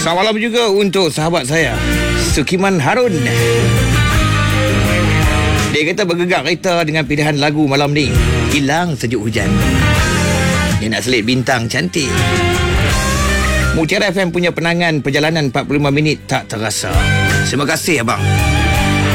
Selamat malam juga untuk sahabat saya Sukiman Harun. Dia kata bergegar kereta dengan pilihan lagu malam ni. Hilang sejuk hujan. Dia nak selit bintang cantik. Mutiara FM punya penangan perjalanan 45 minit tak terasa. Terima kasih abang.